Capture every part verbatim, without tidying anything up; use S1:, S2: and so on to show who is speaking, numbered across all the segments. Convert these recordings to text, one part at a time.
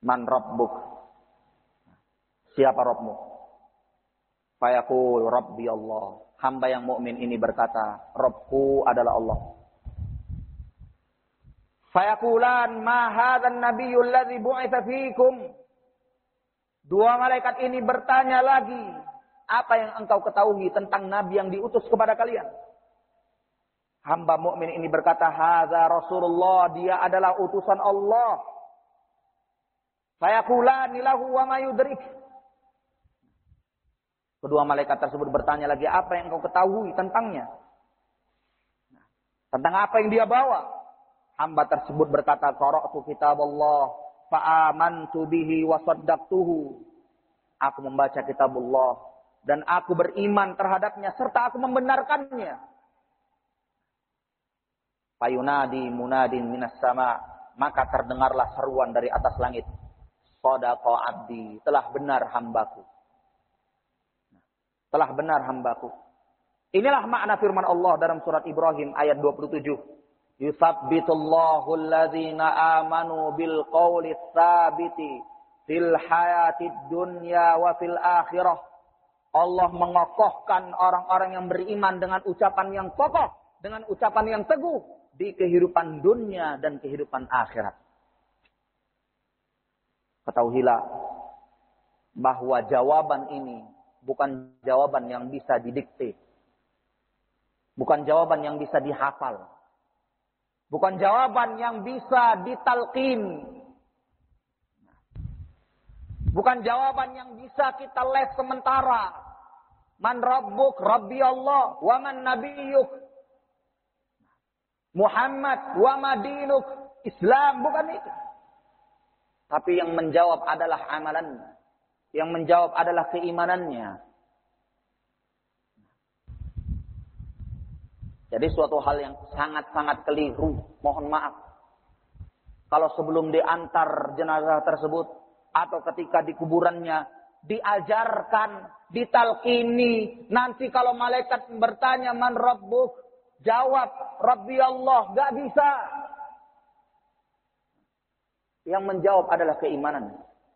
S1: Man rabbuk? Siapa Rabbmu? Fayaqul Rabbi Allah. Hamba yang mukmin ini berkata, Rabbku adalah Allah. Fayaqulan ma hadzal nabiyyu alladzi bu'itsa fiikum. Dua malaikat ini bertanya lagi, apa yang engkau ketahui tentang nabi yang diutus kepada kalian? Hamba mukmin ini berkata, hadza Rasulullah, dia adalah utusan Allah. Fayaqulani lahu wa ma yudrik. Kedua malaikat tersebut bertanya lagi, apa yang engkau ketahui tentangnya? Tentang apa yang dia bawa? Hamba tersebut berkata, qara'tu kitaballah fa amantu bihi wa saddaqtuhu. Aku membaca kitabullah dan aku beriman terhadapnya serta aku membenarkannya. Fayunadi munadin minas sama, maka terdengarlah seruan dari atas langit. Shadaqa abdi, telah benar hambaku. Telah benar hambaku. Inilah makna firman Allah dalam surat Ibrahim ayat dua puluh tujuh. Yuthabbitullahu alladhina amanu bil qawli tsabiti fil hayatid dunya wa fil akhirah. Allah mengokohkan orang-orang yang beriman dengan ucapan yang kokoh, dengan ucapan yang teguh di kehidupan dunia dan kehidupan akhirat. Ketahuilah bahwa jawaban ini bukan jawaban yang bisa didikte. Bukan jawaban yang bisa dihafal. Bukan jawaban yang bisa ditalqin. Bukan jawaban yang bisa kita les sementara. Man rabbuk, Rabbi Allah. Wa man nabiyyuk, Muhammad. Wa ma dinuk, Islam. Bukan itu. Tapi yang menjawab adalah amalannya. Yang menjawab adalah keimanannya. Jadi suatu hal yang sangat-sangat keliru. Mohon maaf. Kalau sebelum diantar jenazah tersebut, atau ketika di kuburannya, diajarkan, ditalkini. Nanti kalau malaikat bertanya, man rabbuk? Jawab, Rabbi Allah. Gak bisa. Yang menjawab adalah keimanan.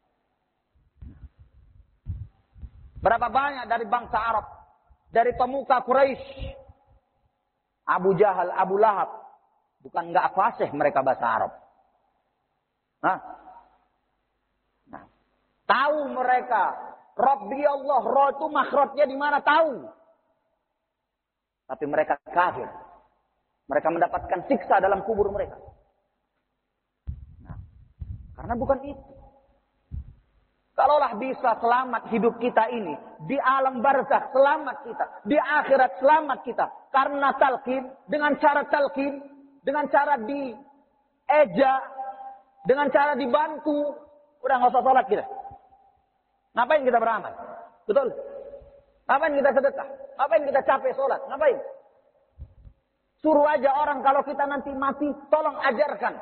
S1: Berapa banyak dari bangsa Arab, dari pemuka Quraisy, Abu Jahal, Abu Lahab, bukan nggak fasih mereka bahasa Arab. Nah, nah, tahu mereka, Rabbi Allah, Ra itu makhrajnya di mana tahu. Tapi mereka kafir. Mereka mendapatkan siksa dalam kubur mereka. Nah, karena bukan itu. Kalaulah bisa selamat hidup kita ini, di alam barzakh selamat kita, di akhirat selamat kita. Karena talqin, dengan cara talqin, dengan cara dieja, dengan cara dibantu, udah nggak usah sholat kita. Ngapain kita beramal? Betul? Ngapain kita sedekah? Ngapain kita capek sholat? Ngapain? Suruh aja orang kalau kita nanti mati, tolong ajarkan.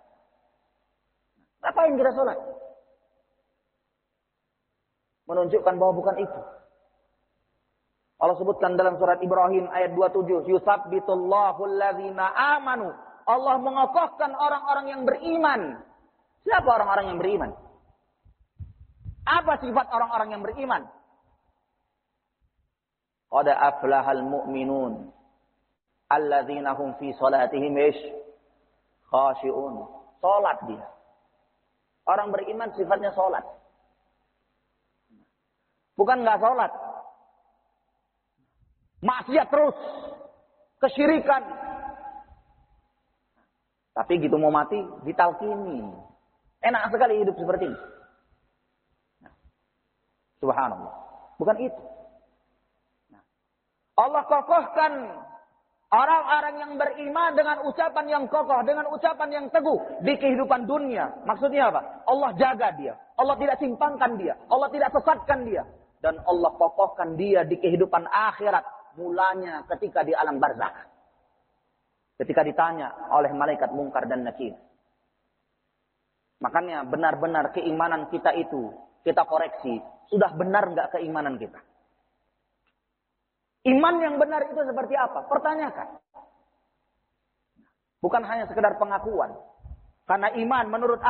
S1: Ngapain kita sholat? Menunjukkan bahwa bukan itu. Allah sebutkan dalam surat Ibrahim ayat dua puluh tujuh, yusabbitullahu alladzina amanu. Allah mengokohkan orang-orang yang beriman. Siapa orang-orang yang beriman? Apa sifat orang-orang yang beriman? Qad aflahal mu'minun alladzina hum fi salatihim khashi'un. Salat dia. Orang beriman sifatnya salat. Bukan enggak sholat. Maksiat terus. Kesyirikan. Tapi gitu mau mati, ditalkini. Enak sekali hidup seperti ini. Nah, subhanallah. Bukan itu. Nah, Allah kokohkan orang-orang yang beriman dengan ucapan yang kokoh, dengan ucapan yang teguh di kehidupan dunia. Maksudnya apa? Allah jaga dia. Allah tidak simpangkan dia. Allah tidak sesatkan dia. Dan Allah kokohkan dia di kehidupan akhirat. Mulanya ketika di alam barzakh. Ketika ditanya oleh malaikat Munkar dan Nakir. Makanya benar-benar keimanan kita itu, kita koreksi. Sudah benar enggak keimanan kita? Iman yang benar itu seperti apa? Pertanyakan. Bukan hanya sekedar pengakuan. Karena iman menurut